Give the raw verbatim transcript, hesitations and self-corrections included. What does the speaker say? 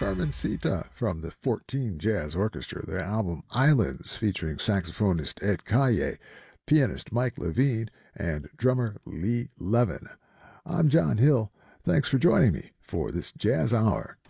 Carmencita from the fourteen Jazz Orchestra, their album Islands, featuring saxophonist Ed Caye, pianist Mike Levine, and drummer Lee Levin. I'm John Hill. Thanks for joining me for this Jazz Hour.